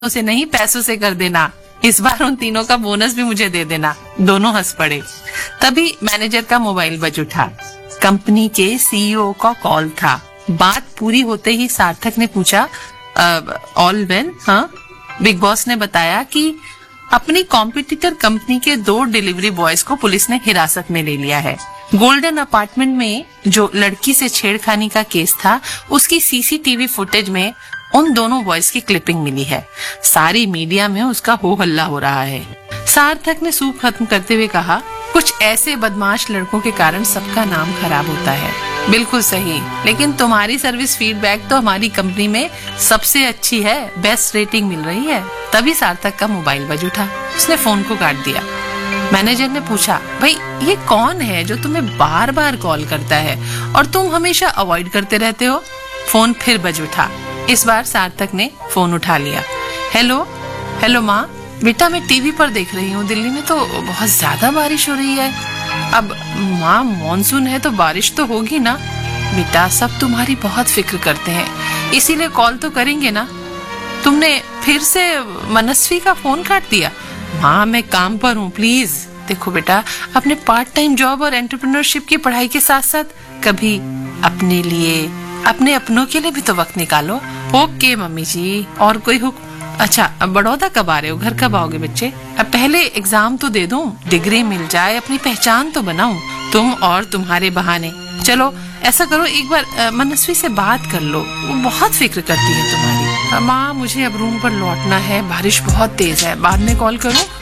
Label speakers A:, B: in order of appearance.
A: से नहीं, पैसों से कर देना। इस बार उन तीनों का बोनस भी मुझे दे देना। दोनों हंस पड़े। तभी मैनेजर का मोबाइल बज उठा। कंपनी के सीईओ का कॉल था। बात पूरी होते ही सार्थक ने पूछा, ऑल वेल? हाँ। बिग बॉस ने बताया कि अपनी कॉम्पिटिटर कंपनी के 2 डिलीवरी बॉयज को पुलिस ने हिरासत में ले लिया है। गोल्डन अपार्टमेंट में जो लड़की से छेड़खानी का केस था, उसकी सीसीटीवी फुटेज में उन दोनों बॉयज की क्लिपिंग मिली है। सारी मीडिया में उसका हो हल्ला हो रहा है। सार्थक ने सूप खत्म करते हुए कहा, कुछ ऐसे बदमाश लड़कों के कारण सबका नाम खराब होता है। बिल्कुल सही, लेकिन तुम्हारी सर्विस फीडबैक तो हमारी कंपनी में सबसे अच्छी है, बेस्ट रेटिंग मिल रही है। तभी सार्थक का मोबाइल बज उठा। उसने फोन को काट दिया। मैनेजर ने पूछा, भाई ये कौन है जो तुम्हें बार बार कॉल करता है और तुम हमेशा अवॉइड करते रहते हो? फोन फिर बज उठा। इस बार सार्थक ने फोन उठा लिया। हेलो हेलो माँ, बेटा मैं टीवी पर देख रही हूँ, दिल्ली में तो बहुत ज्यादा बारिश हो रही है। अब माँ, मॉनसून है तो बारिश तो होगी ना। बेटा सब तुम्हारी बहुत फिक्र करते हैं, इसीलिए कॉल तो करेंगे ना। तुमने फिर से मनस्वी का फोन काट दिया। माँ मैं काम पर हूँ, प्लीज। देखो बेटा, अपने पार्ट टाइम जॉब और एंटरप्रेन्योरशिप की पढ़ाई के साथ साथ कभी अपने लिए, अपने अपनों के लिए भी तो वक्त निकालो। ओके मम्मी जी। और कोई हुक्म? अच्छा, अब बड़ौदा कब आ रहे हो? घर कब आओगे बच्चे? अब पहले एग्जाम तो दे दूं, डिग्री मिल जाए, अपनी पहचान तो बनाऊं। तुम और तुम्हारे बहाने। चलो ऐसा करो, एक बार मनस्वी से बात कर लो, वो बहुत फिक्र करती है तुम्हारी। माँ मुझे अब रूम पर लौटना है, बारिश बहुत तेज है, बाद में कॉल करूं?